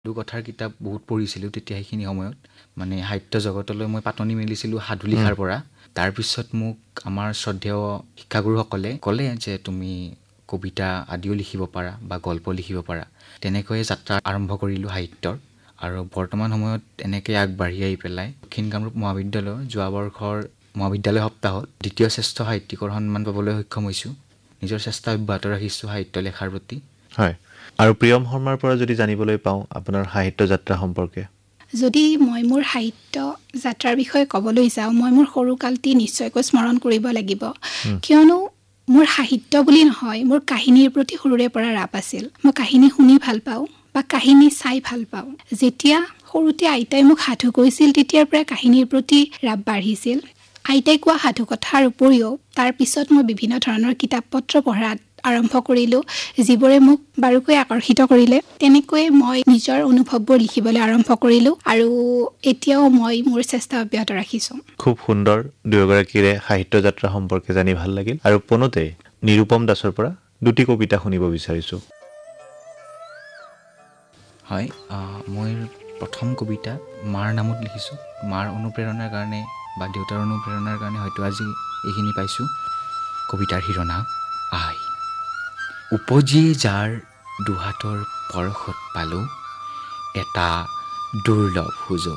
কথাৰ কিতাপ বহুত পঢ়িছিলোঁ তেতিয়া সেইখিনি সময়ত মানে সাহিত্য জগতলৈ মই পাতনি মেলিছিলোঁ সাধু লিখাৰ পৰা। তাৰপিছত মোক আমাৰ শ্ৰদ্ধেয় শিক্ষাগুৰুসকলে ক'লে যে তুমি কবিতা আদিও লিখিব পাৰা বা গল্প লিখিব পাৰা। তেনেকৈয়ে যাত্ৰা আৰম্ভ কৰিলোঁ সাহিত্যৰ আৰু বৰ্তমান সময়ত এনেকৈ আগবাঢ়ি আহি পেলাই দক্ষিণ কামৰূপ মহাবিদ্যালয়ৰ যোৱা বৰ্ষৰ মহাবিদ্যালয় সপ্তাহত দ্বিতীয় শ্ৰেষ্ঠ সাহিত্যিকৰ সন্মান পাবলৈ সক্ষম হৈছোঁ। নিজৰ চেষ্টা অব্যাহত ৰাখিছোঁ সাহিত্য লেখাৰ প্ৰতি। হয়, আৰু প্ৰিয়ম শৰ্মাৰ পৰা যদি জানিবলৈ পাওঁ আপোনাৰ সাহিত্য যাত্ৰা সম্পৰ্কে। যদি মই মোৰ সাহিত্য যাত্ৰাৰ বিষয়ে ক'বলৈ যাওঁ, মই মোৰ সৰুকালটি নিশ্চয়কৈ স্মৰণ কৰিব লাগিব। কিয়নো মোৰ সাহিত্য বুলি নহয়, মোৰ কাহিনীৰ প্ৰতি সৰুৰে পৰা ৰাপ আছিল। মই কাহিনী শুনি ভাল পাওঁ বা কাহিনী চাই ভাল পাওঁ। যেতিয়া সৰুতে আইতাই মোক সাধু কৈছিল, তেতিয়াৰ পৰাই কাহিনীৰ প্ৰতি ৰাপ বাঢ়িছিল। আইতাই কোৱা সাধু কথাৰ উপৰিও তাৰ পিছত মই বিভিন্ন ধৰণৰ কিতাপ পত্ৰ পঢ়াত আৰম্ভ কৰিলোঁ, যিবোৰে মোক বাৰুকৈ আকৰ্ষিত কৰিলে। তেনেকৈয়ে মই নিজৰ অনুভৱবোৰ লিখিবলৈ আৰম্ভ কৰিলোঁ আৰু এতিয়াও মই মোৰ চেষ্টা অব্যাহত ৰাখিছোঁ। খুব সুন্দৰ, দুয়োগৰাকীৰে সাহিত্য যাত্ৰা সম্পৰ্কে জানি ভাল লাগিল। আৰু পোনতে নিৰুপম দাসৰ পৰা দুটি কবিতা শুনিব বিচাৰিছোঁ। হয়, মই প্ৰথম কবিতা মাৰ নামত লিখিছোঁ। মাৰ অনুপ্ৰেৰণাৰ কাৰণে বা দেউতাৰ অনুপ্ৰেৰণাৰ কাৰণে হয়তো আজি এইখিনি পাইছোঁ। কবিতাৰ শিৰোনাম আই। উপজিয়ে যাৰ দুহাতৰ পৰশত পালোঁ এটা দুৰ্লভ সুযোগ,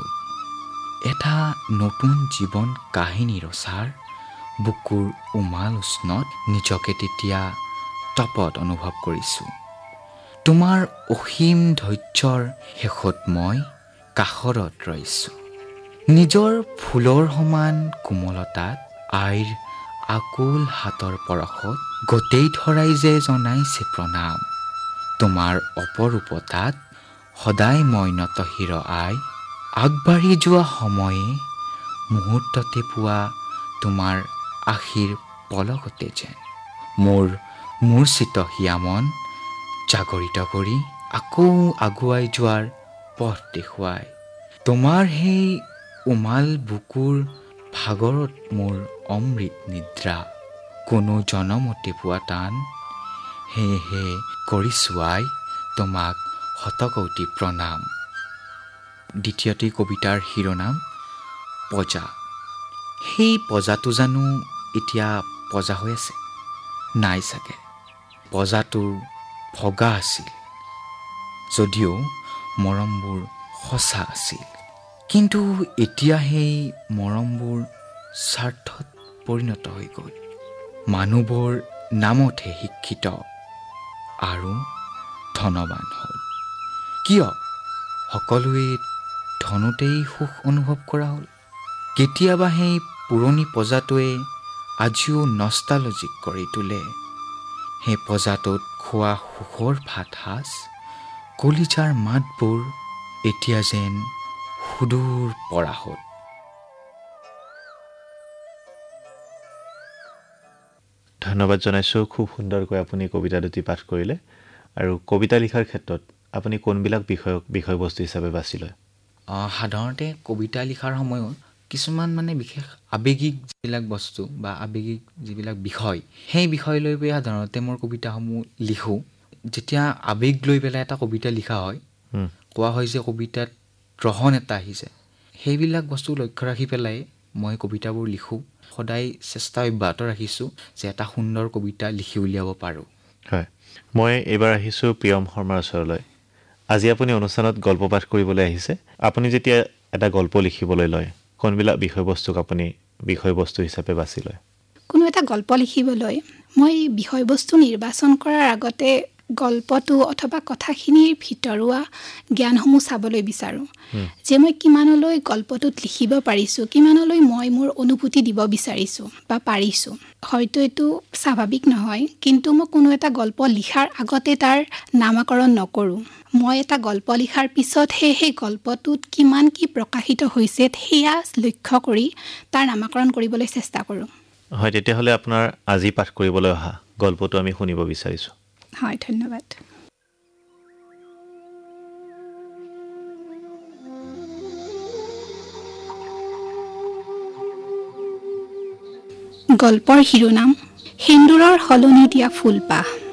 এটা নতুন জীৱন কাহিনী ৰচাৰ। বুকুৰ উমাল উষ্ণত নিজকে তেতিয়া তপত অনুভৱ কৰিছোঁ। তোমাৰ অসীম ধৈৰ্যৰ শেষত মই কাষৰত ৰৈছোঁ। নিজৰ ফুলৰ সমান কোমলতাত আইৰ আকুল হাতৰ পৰশত গোটেই ধৰাই যে জনাইছে প্ৰণাম। তোমাৰ অপৰূপতাত সদায় মই নতশিৰ আই। আগবাঢ়ি যোৱা সময়ে মুহূৰ্ততে পোৱা তোমাৰ আশীৰ পলকতে যেন মোৰ মূৰ্ছিত হিয়া মন জাগৰিত কৰি আকৌ আগুৱাই যোৱাৰ পথ দেখুৱাই। তোমাৰ সেই উমাল বুকুৰ ভাগৰত মোৰ অমৃত নিদ্ৰা, কোনো জনমতে পোৱা টান। সেয়েহে কৰিছোঁ আই তোমাক শতকোটি প্ৰণাম। দ্বিতীয়টি কবিতাৰ শিৰোনাম পজা। সেই পজাটো জানো এতিয়া পজা হৈ আছে? নাই চাগে। পজাটো ভগা আছিল, যদিও মৰমবোৰ সঁচা আছিল। কিন্তু এতিয়া সেই মৰমবোৰ স্বাৰ্থত পৰিণত হৈ গ'ল। মানুহবোৰ নামতহে শিক্ষিত আৰু ধনৱান হ'ল। কিয় সকলোৱে ধনতেই সুখ অনুভৱ কৰা হ'ল? কেতিয়াবা সেই পুৰণি পজাটোৱে আজিও নষ্টালজিক কৰি তোলে। সেই পজাটোত খোৱা সুখৰ ভাত সাজ, কলিজাৰ মাতবোৰ এতিয়া যেন সুদূৰ পৰাহত। ধন্যবাদ জনাইছোঁ, খুব সুন্দৰকৈ আপুনি কবিতা দুটি পাঠ কৰিলে। আৰু কবিতা লিখাৰ ক্ষেত্ৰত আপুনি কোনবিলাক বিষয়বস্তু হিচাপে বাছি লয়? সাধাৰণতে কবিতা লিখাৰ সময়ত কিছুমান মানে বিশেষ আৱেগিক যিবিলাক বস্তু বা আৱেগিক যিবিলাক বিষয়, সেই বিষয় লৈ পেলাই সাধাৰণতে মোৰ কবিতাসমূহ লিখোঁ। যেতিয়া আৱেগ লৈ পেলাই এটা কবিতা লিখা হয়, কোৱা হয় যে কবিতাত ৰহণ এটা আহিছে, সেইবিলাক বস্তু লক্ষ্য ৰাখি পেলাই মই কবিতাবোৰ লিখোঁ। সদায় চেষ্টা অব্যাহত ৰাখিছোঁ যে এটা সুন্দৰ কবিতা লিখি উলিয়াব পাৰোঁ। হয়, মই এইবাৰ আহিছোঁ প্ৰিয়ম শৰ্মাৰ ওচৰলৈ। আজি আপুনি অনুষ্ঠানত গল্প পাঠ কৰিবলৈ আহিছে। আপুনি যেতিয়া এটা গল্প লিখিবলৈ লয়, কোনবিলাক বিষয়বস্তুক আপুনি বিষয়বস্তু হিচাপে বাছি লয়? কোনো এটা গল্প লিখিবলৈ মই বিষয়বস্তু নিৰ্বাচন কৰাৰ আগতে গল্পটো অথবা কথাখিনিৰ ভিতৰুৱা জ্ঞানসমূহ চাবলৈ বিচাৰোঁ। যে মই কিমানলৈ গল্পটোত লিখিব পাৰিছোঁ, কিমানলৈ মই মোৰ অনুভূতি দিব বিচাৰিছোঁ বা পাৰিছোঁ। হয়তো এইটো স্বাভাৱিক নহয়, কিন্তু মই কোনো এটা গল্প লিখাৰ আগতে তাৰ নামাকৰণ নকৰোঁ। মই এটা গল্প লিখাৰ পিছতহে সেই গল্পটোত কিমান কি প্ৰকাশিত হৈছে সেয়া লক্ষ্য কৰি তাৰ নামাকৰণ কৰিবলৈ চেষ্টা কৰোঁ। হয়, তেতিয়াহ'লে আপোনাৰ আজি পাঠ কৰিবলৈ অহা গল্পটো আমি শুনিব বিচাৰিছোঁ। হয়, ধন্যবাদ। গল্পৰ শিৰোনাম সেন্দুৰৰ সলনি দিয়া ফুলপাহ।